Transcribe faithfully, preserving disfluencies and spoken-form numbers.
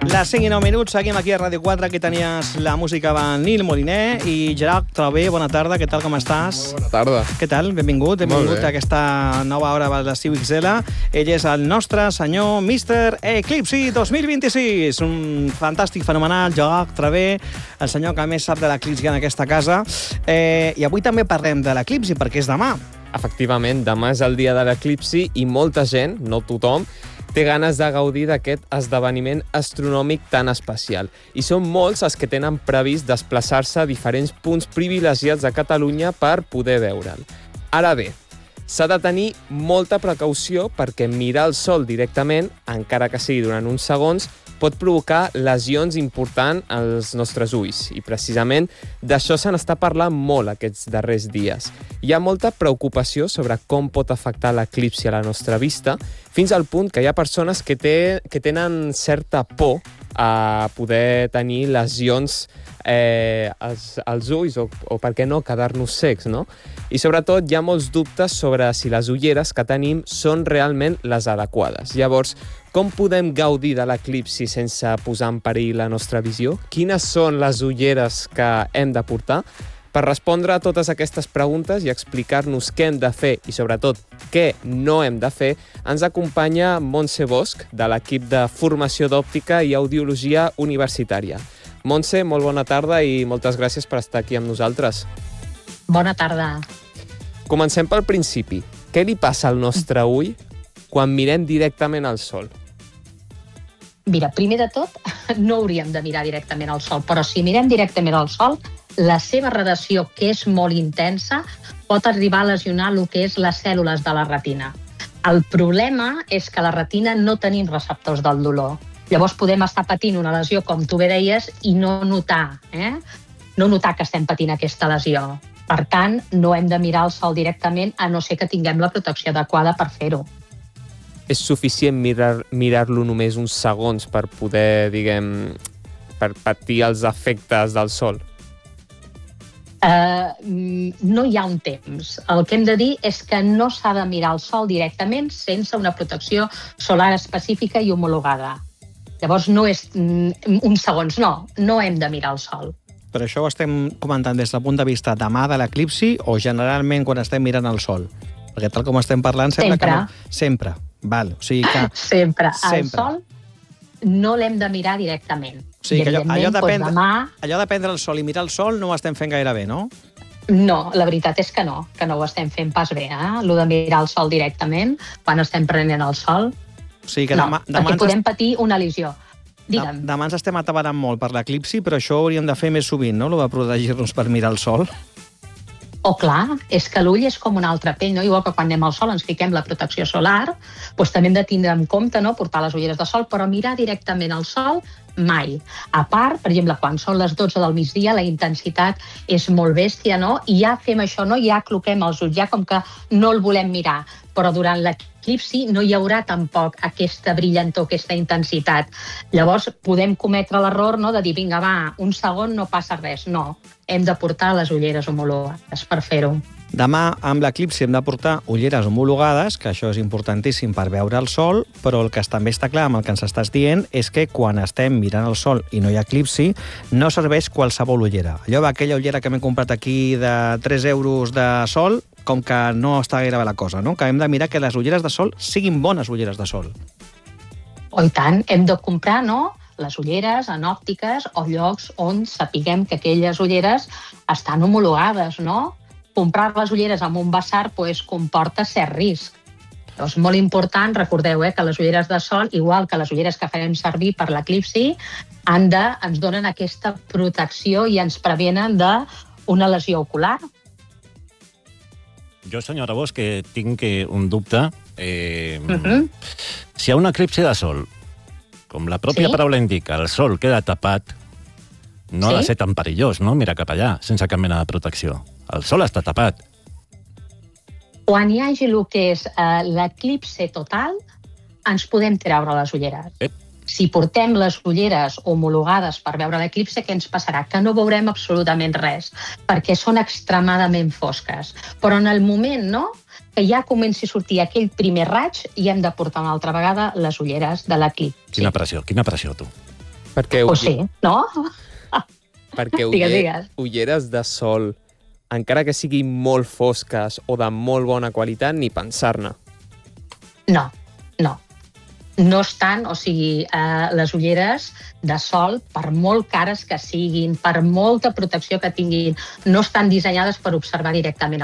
Les cinc i nou minuts, seguim aquí a Ràdio quatre, que tenies la música de Nil Moliner i Gerard Travé. Bona tarda, què tal, com estàs? Bona tarda. Què tal? Benvingut, benvingut a aquesta nova hora de la C I U X L. Ell és el nostre senyor míster Eclipsi dos mil vint-i-sis. Un fantàstic, fenomenal Gerard Travé, el senyor que més sap de l'eclipsi en aquesta casa. Eh, I avui també parlem de l'eclipsi, perquè és demà. Efectivament, demà és el dia de l'eclipsi i molta gent, no tothom, té ganes de gaudir d'aquest esdeveniment astronòmic tan especial. I són molts els que tenen previst desplaçar-se a diferents punts privilegiats de Catalunya per poder veure'l. Ara bé, s'ha de tenir molta precaució perquè mirar el sol directament, encara que sigui durant uns segons, pot provocar lesions importants als nostres ulls. I precisament d'això se n'està parlant molt aquests darrers dies. Hi ha molta preocupació sobre com pot afectar l'eclipsi a la nostra vista, fins al punt que hi ha persones que, té, que tenen certa por a poder tenir lesions eh, als, als ulls o, o, per què no, quedar-nos cecs, no? I sobretot hi ha molts dubtes sobre si les ulleres que tenim són realment les adequades. Llavors, com podem gaudir de l'eclipsi sense posar en perill la nostra visió? Quines són les ulleres que hem de portar? Per respondre a totes aquestes preguntes i explicar-nos què hem de fer i, sobretot, què no hem de fer, ens acompanya Montse Bosch, de l'equip de formació d'òptica i audiologia universitària. Montse, molt bona tarda i moltes gràcies per estar aquí amb nosaltres. Bona tarda. Comencem pel principi. Què li passa al nostre ull quan mirem directament al sol? Mira, primer de tot, no hauríem de mirar directament al sol, però si mirem directament al sol, la seva radiació, que és molt intensa, pot arribar a lesionar el que és les cèl·lules de la retina. El problema és que a la retina no tenim receptors del dolor. Llavors podem estar patint una lesió, com tu bé deies, i no notar, eh? no notar que estem patint aquesta lesió. Per tant, no hem de mirar el sol directament, a no ser que tinguem la protecció adequada per fer-ho. És suficient mirar, mirar-lo només uns segons per poder, diguem, per patir els efectes del sol? Uh, no hi ha un temps. El que hem de dir és que no s'ha de mirar el sol directament sense una protecció solar específica i homologada. Llavors no és uns segons, no, no hem de mirar el sol. Però això ho estem comentant des del punt de vista demà de l'eclipsi o generalment quan estem mirant el sol? Perquè tal com estem parlant sembla sempre. que no... Sempre. Val, o sigui que... Sempre. sempre. El sol no l'hem de mirar directament. O sigui que allò, allò, de prendre, doncs demà... allò de prendre el sol i mirar el sol no ho estem fent gaire bé, no? No, la veritat és que no, que no ho estem fent pas bé, eh? Lo de mirar el sol directament quan estem prenent el sol. O sigui que no, demà, demà perquè ens... podem patir una lesió. Digue'm. Demà ens estem atabarant molt per l'eclipsi, però això ho hauríem de fer més sovint, no?, lo de protegir-nos per mirar el sol. Oh, clar, és que l'ull és com una altra pell, no? Igual que quan anem al sol ens fiquem la protecció solar, doncs també hem de tindre en compte, no?, portar les ulleres de sol, però mirar directament al sol, mai. A part, per exemple, quan són les dotze del migdia, la intensitat és molt bèstia, no?, i ja fem això, no?, ja cloquem els ulls, ja com que no el volem mirar, però durant l'eclipsi no hi haurà tampoc aquesta brillantor, aquesta intensitat. Llavors podem cometre l'error, no?, de dir, vinga, va, un segon no passa res. No, hem de portar les ulleres homologades per fer-ho. Demà, amb l'eclipsi, hem de portar ulleres homologades, que això és importantíssim per veure el sol, però el que també està clar amb el que ens estàs dient és que quan estem mirant el sol i no hi ha eclipsi, no serveix qualsevol ullera. Allò d'aquella ullera que m'he comprat aquí de tres euros de sol, com que no està gaire bé la cosa, no? Que hem de mirar que les ulleres de sol siguin bones ulleres de sol. Oh, i tant, hem de comprar, no?, les ulleres en òptiques o llocs on sapiguem que aquelles ulleres estan homologades, no? Comprar les ulleres amb un basar pues, comporta cert risc. És molt important, recordeu, eh, que les ulleres de sol, igual que les ulleres que farem servir per l'eclipsi, han de, ens donen aquesta protecció i ens prevenen d'una lesió ocular. Jo, senyora Bosch, que tinc un dubte. Eh, Uh-huh. Si hi ha un eclipsi de sol, com la pròpia Sí. paraula indica, el sol queda tapat, no ha de Sí. ser tan perillós, no?, mirar cap allà, sense cap mena de protecció. El sol està tapat. Quan hi hagi el que és eh, l'eclipsi total, ens podem treure les ulleres. Ep. Si portem les ulleres homologades per veure l'eclipsi, què ens passarà? Que no veurem absolutament res, perquè són extremadament fosques. Però en el moment, no?, que ja comenci a sortir aquell primer raig i hem de portar una altra vegada les ulleres de l'eclipsi. Quina pressió, quina pressió, tu. Perquè, Pues sí, no? perquè Digues, uller, digues. ulleres de sol, encara que siguin molt fosques o de molt bona qualitat, ni pensar-ne. No, no. No estan, o sigui, eh, les ulleres de sol, per molt cares que siguin, per molta protecció que tinguin, no estan dissenyades per observar directament